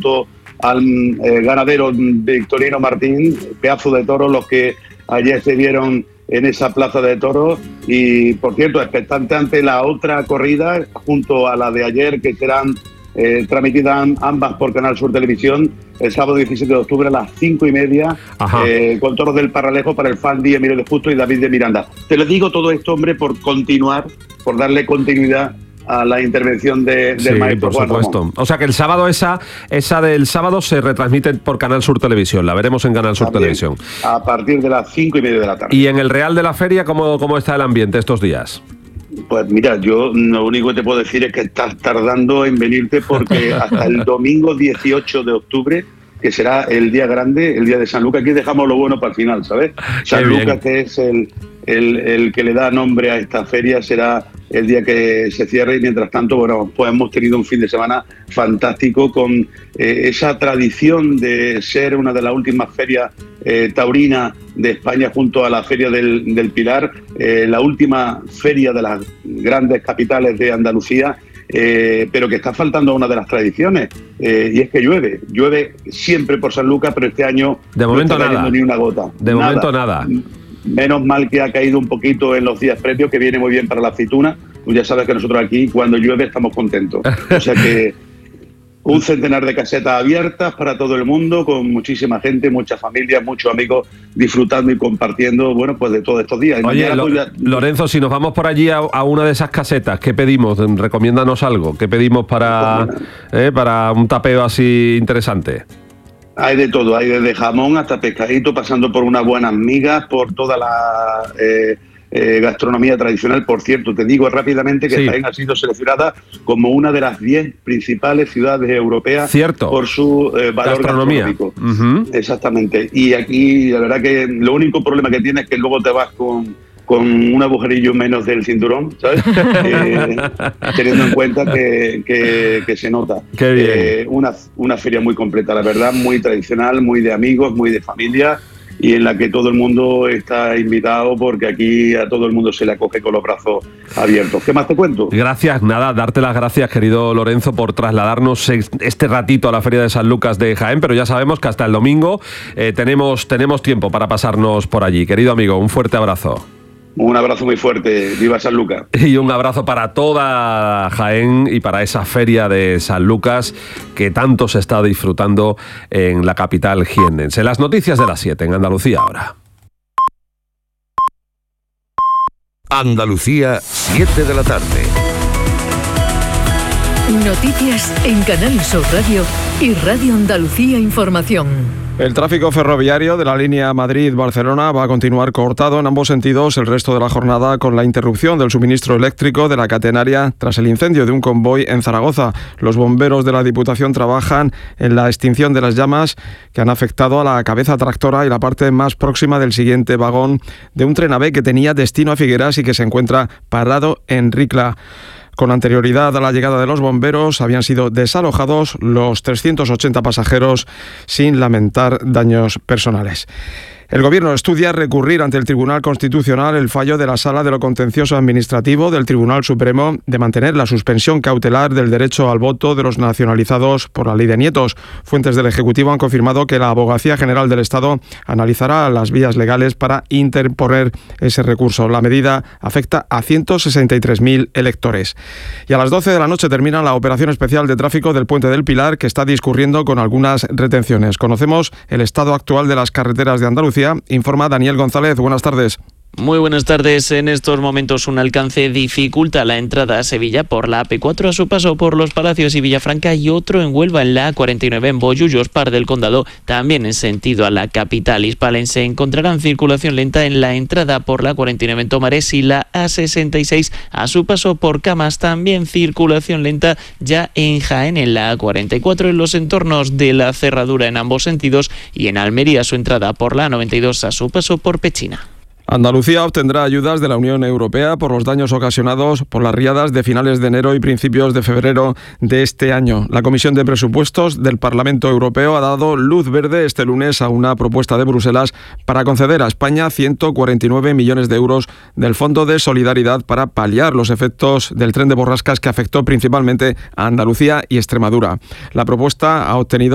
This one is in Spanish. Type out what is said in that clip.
junto al ganadero Victorino Martín, pedazo de toros los que ayer se vieron en esa plaza de toros. Y por cierto, expectante ante la otra corrida junto a la de ayer, que serán transmitidas ambas por Canal Sur Televisión el sábado 17 de octubre a las 5:30, con toros del Parralejo para el fan Díaz Emilio de Justo y David de Miranda. Te lo digo todo esto, hombre, por darle continuidad a la intervención del maestro Juan Ramón. Por supuesto. O sea que el sábado esa del sábado se retransmite por Canal Sur Televisión. La veremos en Canal Sur Televisión. A partir de las 5:30 de la tarde. ¿Y en el Real de la Feria cómo está el ambiente estos días? Pues mira, yo lo único que te puedo decir es que estás tardando en venirte, porque hasta el domingo 18 de octubre, que será el día grande, el día de San Lucas, aquí dejamos lo bueno para el final, ¿sabes? San Lucas, que es el que le da nombre a esta feria, será el día que se cierre, y mientras tanto, bueno, pues hemos tenido un fin de semana fantástico con esa tradición de ser una de las últimas ferias taurinas de España junto a la Feria del Pilar, la última feria de las grandes capitales de Andalucía, pero que está faltando una de las tradiciones, y es que llueve siempre por San Lucas, pero este año de momento no está cayendo ni una gota. Momento nada. Menos mal que ha caído un poquito en los días previos, que viene muy bien para la aceituna. Tú ya sabes que nosotros aquí, cuando llueve, estamos contentos. O sea que un centenar de casetas abiertas para todo el mundo, con muchísima gente, muchas familias, muchos amigos disfrutando y compartiendo, bueno, pues de todos estos días. Oye, Lorenzo, si nos vamos por allí a una de esas casetas, ¿qué pedimos? Recomiéndanos algo. ¿Qué pedimos para un tapeo así interesante? Hay de todo, hay desde jamón hasta pescadito, pasando por unas buenas migas, por toda la gastronomía tradicional. Por cierto, te digo rápidamente que Jaén ha sido seleccionada como una de las 10 principales ciudades europeas por su valor gastronómico. Exactamente. Y aquí, la verdad que lo único problema que tienes es que luego te vas con un agujerillo menos del cinturón, ¿sabes? Teniendo en cuenta que se nota. Qué bien. Una feria muy completa, la verdad, muy tradicional, muy de amigos, muy de familia, y en la que todo el mundo está invitado, porque aquí a todo el mundo se le acoge con los brazos abiertos. ¿Qué más te cuento? Gracias, darte las gracias, querido Lorenzo, por trasladarnos este ratito a la Feria de San Lucas de Jaén, pero ya sabemos que hasta el domingo tenemos tiempo para pasarnos por allí. Querido amigo, un fuerte abrazo. Un abrazo muy fuerte, viva San Lucas. Y un abrazo para toda Jaén y para esa feria de San Lucas que tanto se está disfrutando en la capital jiennense. Las noticias de las 7 en Andalucía ahora. Andalucía, 7 de la tarde. Noticias en Canal Sur Radio y Radio Andalucía Información. El tráfico ferroviario de la línea Madrid-Barcelona va a continuar cortado en ambos sentidos el resto de la jornada, con la interrupción del suministro eléctrico de la catenaria tras el incendio de un convoy en Zaragoza. Los bomberos de la Diputación trabajan en la extinción de las llamas que han afectado a la cabeza tractora y la parte más próxima del siguiente vagón de un tren AVE que tenía destino a Figueras y que se encuentra parado en Ricla. Con anterioridad a la llegada de los bomberos habían sido desalojados los 380 pasajeros sin lamentar daños personales. El Gobierno estudia recurrir ante el Tribunal Constitucional el fallo de la Sala de lo Contencioso Administrativo del Tribunal Supremo de mantener la suspensión cautelar del derecho al voto de los nacionalizados por la Ley de Nietos. Fuentes del Ejecutivo han confirmado que la Abogacía General del Estado analizará las vías legales para interponer ese recurso. La medida afecta a 163.000 electores. Y a las 12 de la noche termina la operación especial de tráfico del Puente del Pilar, que está discurriendo con algunas retenciones. Conocemos el estado actual de las carreteras de Andalucía. Informa Daniel González. Buenas tardes. Muy buenas tardes. En estos momentos un alcance dificulta la entrada a Sevilla por la AP4 a su paso por Los Palacios y Villafranca, y otro en Huelva en la A49 en Bollullos, Par del Condado, también en sentido a la capital hispalense. Encontrarán circulación lenta en la entrada por la A49 en Tomares y la A66 a su paso por Camas. También circulación lenta ya en Jaén en la A44 en los entornos de la Cerradura en ambos sentidos, y en Almería su entrada por la A92 a su paso por Pechina. Andalucía obtendrá ayudas de la Unión Europea por los daños ocasionados por las riadas de finales de enero y principios de febrero de este año. La Comisión de Presupuestos del Parlamento Europeo ha dado luz verde este lunes a una propuesta de Bruselas para conceder a España 149 millones de euros del Fondo de Solidaridad para paliar los efectos del tren de borrascas que afectó principalmente a Andalucía y Extremadura. La propuesta ha obtenido